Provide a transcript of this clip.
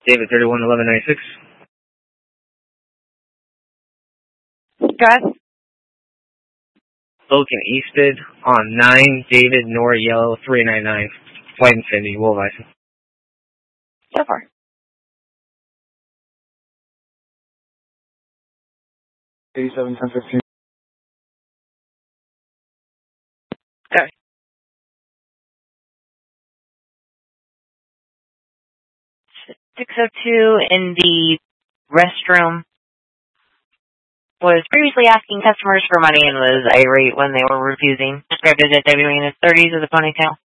David 311196. Go ahead. Logan Eastbid on 9, David Nora Yellow 399. White Infinity, Wolf Bison. So far. $87, $10.15. Go. 602 in the restroom was previously asking customers for money and was irate when they were refusing. Described as a W in his 30s with a ponytail.